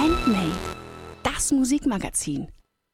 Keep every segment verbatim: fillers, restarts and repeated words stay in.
Handmade, das Musikmagazin.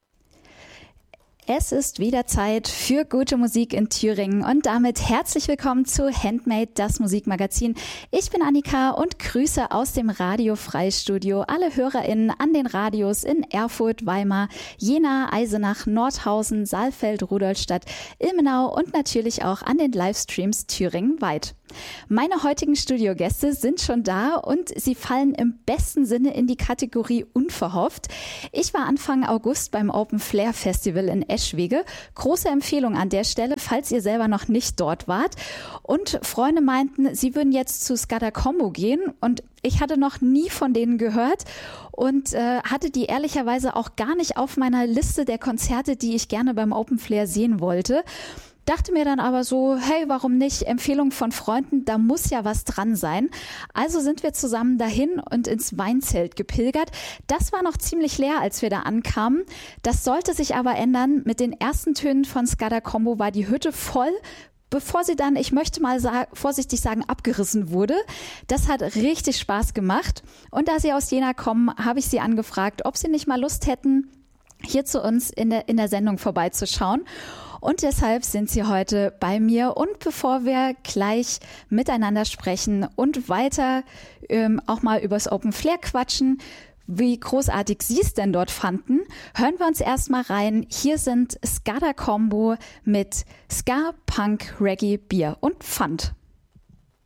Es ist wieder Zeit für gute Musik in Thüringen und damit herzlich willkommen zu Handmade, das Musikmagazin. Ich bin Annika und grüße aus dem Radio Freistudio alle HörerInnen an den Radios in Erfurt, Weimar, Jena, Eisenach, Nordhausen, Saalfeld, Rudolstadt, Ilmenau und natürlich auch an den Livestreams thüringenweit. Meine heutigen Studiogäste sind schon da und sie fallen im besten Sinne in die Kategorie unverhofft. Ich war Anfang August beim Open Flair Festival in Eschwege. Große Empfehlung an der Stelle, falls ihr selber noch nicht dort wart. Und Freunde meinten, sie würden jetzt zu Skada Combo gehen und ich hatte noch nie von denen gehört und äh, hatte die ehrlicherweise auch gar nicht auf meiner Liste der Konzerte, die ich gerne beim Open Flair sehen wollte. Dachte mir dann aber so, hey, warum nicht? Empfehlung von Freunden, da muss ja was dran sein. Also sind wir zusammen dahin und ins Weinzelt gepilgert. Das war noch ziemlich leer, als wir da ankamen. Das sollte sich aber ändern. Mit den ersten Tönen von Skada Combo war die Hütte voll, bevor sie dann, ich möchte mal sa- vorsichtig sagen, abgerissen wurde. Das hat richtig Spaß gemacht. Und da sie aus Jena kommen, habe ich sie angefragt, ob sie nicht mal Lust hätten, hier zu uns in der, in der Sendung vorbeizuschauen. Und deshalb sind sie heute bei mir. Und bevor wir gleich miteinander sprechen und weiter ähm, auch mal übers Open Flair quatschen, wie großartig sie es denn dort fanden, hören wir uns erstmal rein. Hier sind Skada Combo mit Ska, Punk, Reggae, Bier und Pfand.